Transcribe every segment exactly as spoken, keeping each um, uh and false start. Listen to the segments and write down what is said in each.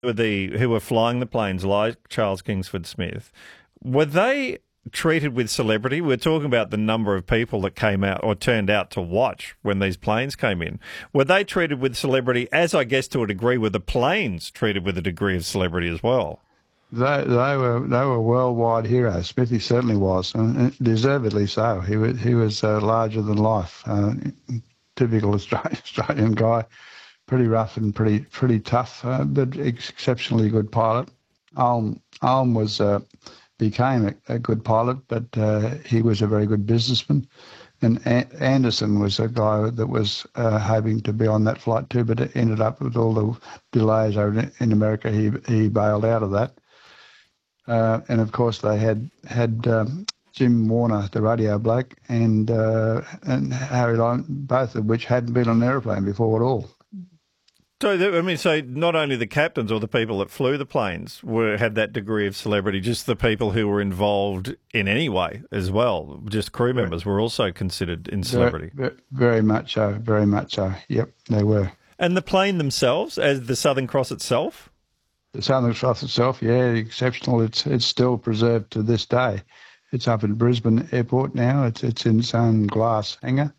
were the who were flying the planes, like Charles Kingsford Smith, were they treated with celebrity? We're talking about the number of people that came out or turned out to watch when these planes came in. Were they treated with celebrity, as I guess to a degree were the planes treated with a degree of celebrity as well? They they were they were worldwide heroes. Smithy certainly was, and deservedly so. He was he was uh, larger than life. Uh, typical Australian, Australian guy, pretty rough and pretty pretty tough, uh, but exceptionally good pilot. Ulm Ulm was uh, became a, a good pilot, but uh, he was a very good businessman. And a- Anderson was a guy that was uh, hoping to be on that flight too, but it ended up with all the delays over in America. He he bailed out of that. Uh, and of course, they had had um, Jim Warner, the radio bloke, and uh, and Harry Lyon, both of which hadn't been on an aeroplane before at all. So, I mean, so not only the captains or the people that flew the planes were had that degree of celebrity, just the people who were involved in any way as well, just crew members were also considered in celebrity. Very, very much so, very much so. Yep, they were. And the plane themselves, as the Southern Cross itself? The Southern Cross itself, yeah, exceptional. It's it's still preserved to this day. It's up at Brisbane Airport now. It's it's in its own glass hangar,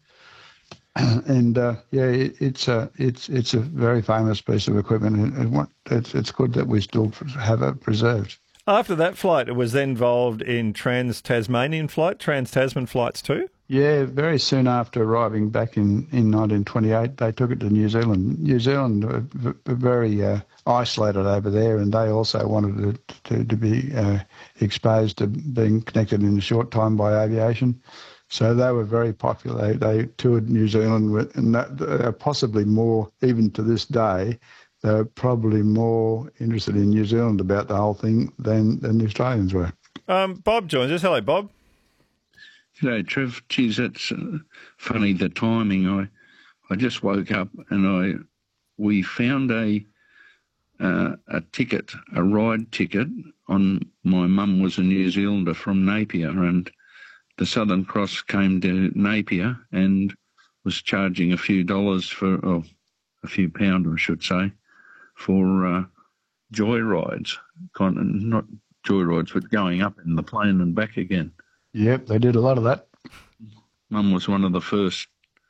and uh, yeah, it, it's a it's it's a very famous piece of equipment, and, and what, it's it's good that we still have it preserved. After that flight, it was then involved in Trans-Tasmanian flight, Trans-Tasman flights too? Yeah, very soon after arriving back in, in nineteen twenty-eight, they took it to New Zealand. New Zealand were, were very uh, isolated over there, and they also wanted to, to, to be uh, exposed to being connected in a short time by aviation. So they were very popular. They, they toured New Zealand, with, and that, uh, possibly more, even to this day, they're probably more interested in New Zealand about the whole thing than, than the Australians were. Um, Bob joins us. Hello, Bob. G'day, Trev. Geez, that's uh, funny, the timing. I I just woke up and I we found a uh, a ticket, a ride ticket on, my mum was a New Zealander from Napier, and the Southern Cross came to Napier and was charging a few dollars for, oh, a few pound, I should say, for uh, joyrides, kind of not joyrides, but going up in the plane and back again. Yep, they did a lot of that. Mum was one of the first,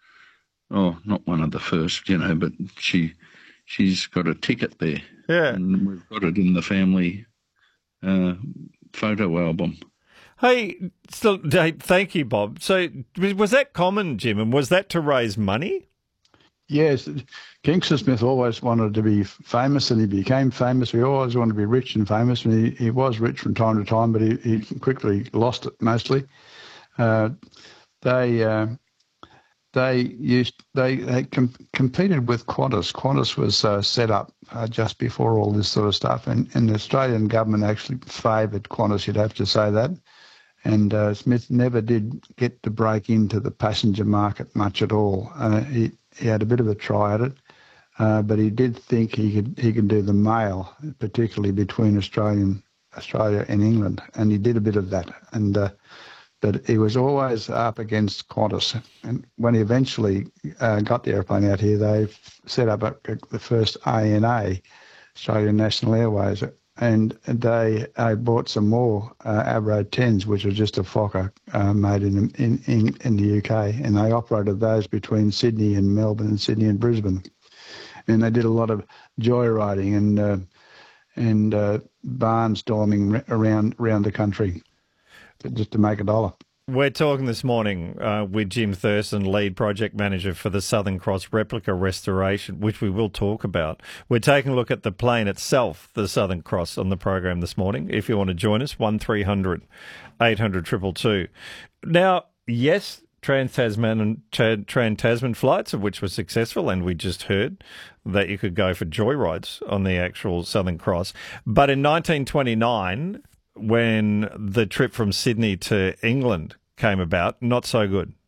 oh, not one of the first, you know, but she she's got a ticket there. Yeah. And we've got it in the family uh, photo album. Hey, so, hey, thank you, Bob. So was that common, Jim, and was that to raise money? Yes, Kingsford Smith always wanted to be famous, and he became famous. He always wanted to be rich and famous, and he, he was rich from time to time, but he, he quickly lost it mostly. Uh, they uh, they used they, they com- competed with Qantas. Qantas was uh, set up uh, just before all this sort of stuff, and, and the Australian government actually favoured Qantas. You'd have to say that. And uh, Smith never did get to break into the passenger market much at all. Uh, he he had a bit of a try at it, uh, but he did think he could he could do the mail, particularly between Australian Australia and England, and he did a bit of that. And uh, but he was always up against Qantas. And when he eventually uh, got the airplane out here, they set up a, the first A N A, Australian National Airways. And they uh, bought some more uh, Avro tens, which was just a Fokker uh, made in, in in in the U K, and they operated those between Sydney and Melbourne and Sydney and Brisbane. And they did a lot of joyriding and uh, and uh, barnstorming around around the country just to make a dollar. We're talking this morning uh, with Jim Thurston, lead project manager for the Southern Cross replica restoration, which we will talk about. We're taking a look at the plane itself, the Southern Cross, on the program this morning. If you want to join us, one three hundred eight hundred two two two. Now, yes, Trans-Tasman and Trans-Tasman flights, of which were successful, and we just heard that you could go for joyrides on the actual Southern Cross. But in nineteen twenty-nine, when the trip from Sydney to England came about, not so good.